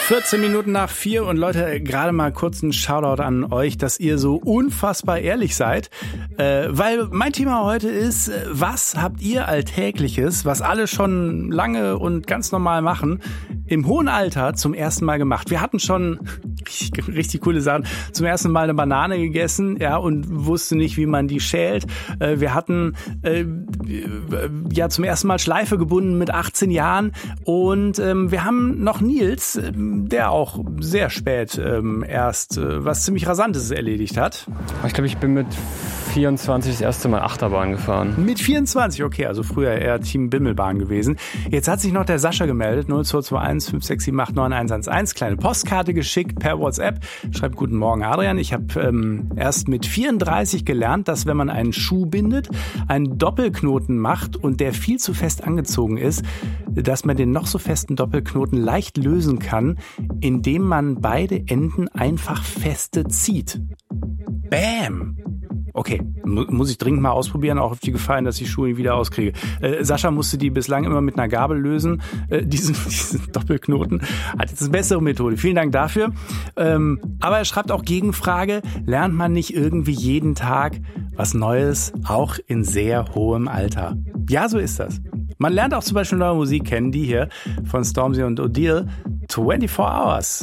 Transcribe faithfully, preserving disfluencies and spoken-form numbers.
vierzehn Minuten nach vier und Leute, gerade mal kurz ein Shoutout an euch, dass ihr so unfassbar ehrlich seid, äh, weil mein Thema heute ist, was habt ihr Alltägliches, was alle schon lange und ganz normal machen, im hohen Alter zum ersten Mal gemacht? Wir hatten schon richtig, richtig coole Sachen. Zum ersten Mal eine Banane gegessen, ja, und wusste nicht, wie man die schält. Äh, wir hatten äh, ja zum ersten Mal Schleife gebunden mit achtzehn Jahren und ähm, wir haben noch Nils, der auch sehr spät ähm, erst äh, was ziemlich Rasantes erledigt hat. Ich glaube, ich bin mit vierundzwanzig das erste Mal Achterbahn gefahren. Mit vierundzwanzig, okay, also früher eher Team Bimmelbahn gewesen. Jetzt hat sich noch der Sascha gemeldet, null zwei zwei eins fünf sechs sieben acht neun eins eins eins, kleine Postkarte geschickt per WhatsApp. Schreibt: Guten Morgen, Adrian. Ich habe ähm, erst mit vierunddreißig gelernt, dass wenn man einen Schuh bindet, einen Doppelknoten macht und der viel zu fest angezogen ist, dass man den noch so festen Doppelknoten leicht lösen kann, indem man beide Enden einfach feste zieht. Bam! Okay, muss ich dringend mal ausprobieren, auch auf die Gefahr hin, dass ich die Schuhe wieder auskriege. Äh, Sascha musste die bislang immer mit einer Gabel lösen, äh, diesen, diesen Doppelknoten. Hat jetzt eine bessere Methode. Vielen Dank dafür. Ähm, aber er schreibt auch Gegenfrage: Lernt man nicht irgendwie jeden Tag was Neues, auch in sehr hohem Alter? Ja, so ist das. Man lernt auch zum Beispiel neue Musik kennen, die hier von Stormzy und Odile, vierundzwanzig Hours.